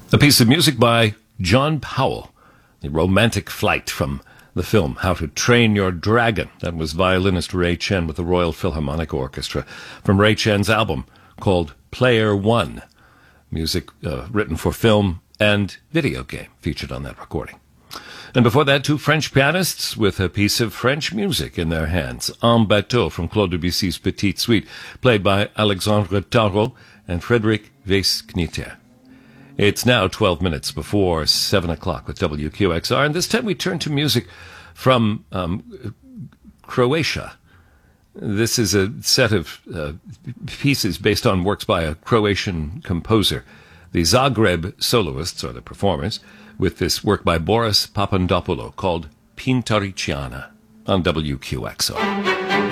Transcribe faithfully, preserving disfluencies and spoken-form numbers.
A piece of music by John Powell, the romantic flight from the film How to Train Your Dragon. That was violinist Ray Chen with the Royal Philharmonic Orchestra from Ray Chen's album called Player One. Music uh, written for film and video game featured on that recording. And before that, two French pianists with a piece of French music in their hands. En Bateau from Claude Debussy's Petite Suite, played by Alexandre Tarot and Frédéric Weiss-Kniter. It's now twelve minutes before seven o'clock with W Q X R, and this time we turn to music from um, Croatia. This is a set of uh, pieces based on works by a Croatian composer. The Zagreb soloists, or the performers, with this work by Boris Papandopoulou called Pintariciana on W Q X R.